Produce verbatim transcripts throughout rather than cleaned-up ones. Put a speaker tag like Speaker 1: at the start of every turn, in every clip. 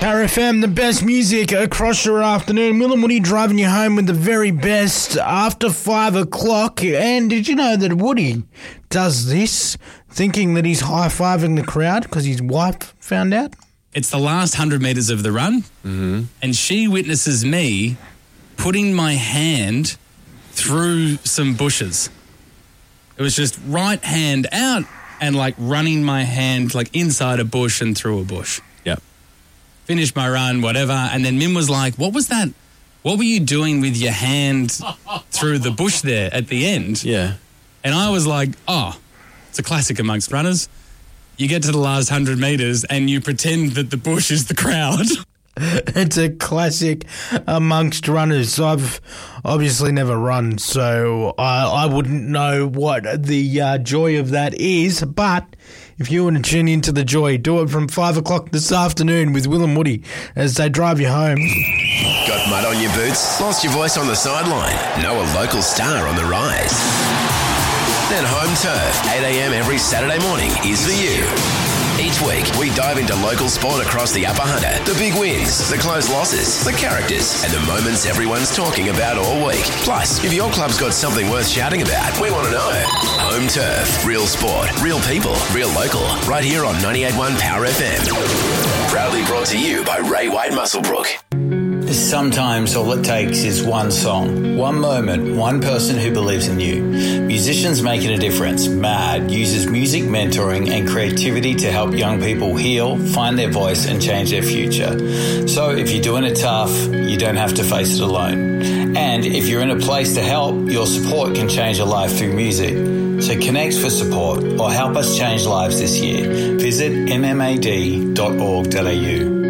Speaker 1: Power F M, the best music across your afternoon. Will and Woody driving you home with the very best after five o'clock. And did you know that Woody does this thinking that he's high-fiving the crowd because his wife found out?
Speaker 2: It's the last hundred metres of the run,
Speaker 3: Mm-hmm.
Speaker 2: and she witnesses me putting my hand through some bushes. It was just right hand out and like running my hand like inside a bush and through a bush.
Speaker 3: Yep.
Speaker 2: Finished my run, whatever, and then Mim was like, what was that? What were you doing with your hand through the bush there at the end?
Speaker 3: Yeah.
Speaker 2: And I was like, oh, it's a classic amongst runners. You get to the last hundred metres and you pretend that the bush is the crowd.
Speaker 1: It's a classic amongst runners. I've obviously never run, so I, I wouldn't know what the uh, joy of that is. But if you want to tune into the joy, do it from five o'clock this afternoon with Will and Woody as they drive you home.
Speaker 4: Got mud on your boots? Lost your voice on the sideline? Know a local star on the rise? Then Home Turf, eight a.m. every Saturday morning is for you. Each week, we dive into local sport across the Upper Hunter, the big wins, the close losses, the characters, and the moments everyone's talking about all week. Plus, if your club's got something worth shouting about, we want to know. Home Turf, real sport, real people, real local, right here on ninety-eight point one Power F M. Proudly brought to you by Ray White Musselbrook.
Speaker 5: Sometimes all it takes is one song, one moment, one person who believes in you. Musicians Making a Difference, MAD, uses music mentoring and creativity to help young people heal, find their voice and change their future. So if you're doing it tough, you don't have to face it alone. And if you're in a place to help, your support can change a life through music. So connect for support or help us change lives this year. Visit m m a d dot org dot a u.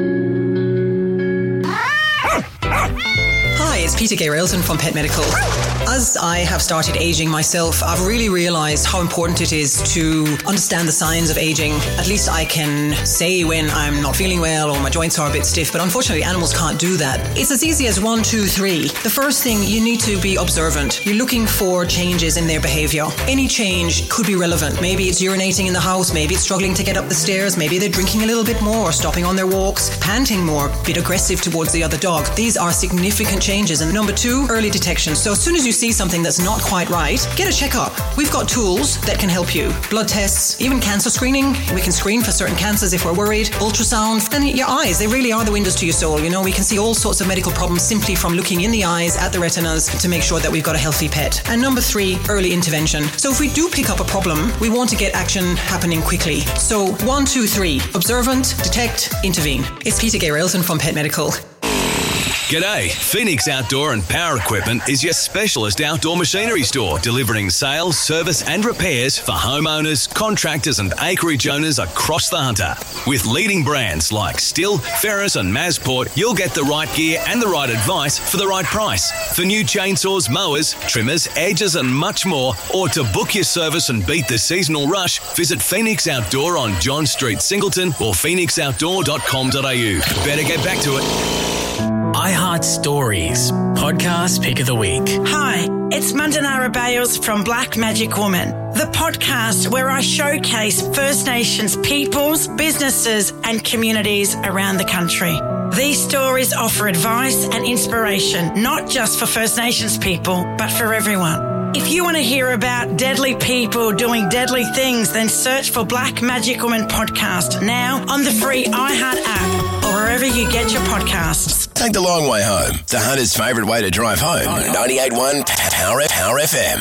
Speaker 6: It's Peter Gay-Railton from Pet Medical. As I have started aging myself, I've really realised how important it is to understand the signs of aging. At least I can say when I'm not feeling well or my joints are a bit stiff, but unfortunately animals can't do that. It's as easy as one, two, three. The first thing, you need to be observant. You're looking for changes in their behaviour. Any change could be relevant. Maybe it's urinating in the house, maybe it's struggling to get up the stairs, maybe they're drinking a little bit more or stopping on their walks, panting more, a bit aggressive towards the other dog. These are significant changes. And number two, early detection. So as soon as you see something that's not quite right, get a checkup. We've got tools that can help you. Blood tests, even cancer screening. We can screen for certain cancers if we're worried. Ultrasound. And your eyes, they really are the windows to your soul. You know, we can see all sorts of medical problems simply from looking in the eyes at the retinas to make sure that we've got a healthy pet. And number three, early intervention. So if we do pick up a problem, we want to get action happening quickly. So one, two, three, observant, detect, intervene. It's Peter Gay-Railton from Pet Medical.
Speaker 7: G'day, Phoenix Outdoor and Power Equipment is your specialist outdoor machinery store, delivering sales, service and repairs for homeowners, contractors and acreage owners across the Hunter. With leading brands like Stihl, Ferris and Masport, you'll get the right gear and the right advice for the right price. For new chainsaws, mowers, trimmers, edges and much more, or to book your service and beat the seasonal rush, visit Phoenix Outdoor on John Street, Singleton or phoenix outdoor dot com dot a u. Better get back to it.
Speaker 8: iHeart Stories, podcast pick of the week.
Speaker 9: Hi, it's Mandanara Bales from Black Magic Woman, the podcast where I showcase First Nations peoples, businesses and communities around the country. These stories offer advice and inspiration, not just for First Nations people, but for everyone. If you want to hear about deadly people doing deadly things, then search for Black Magic Woman Podcast now on the free iHeart app or wherever you get your podcasts.
Speaker 4: Take the long way home. The Hunter's favourite way to drive home. ninety-eight point one Power, Power F M.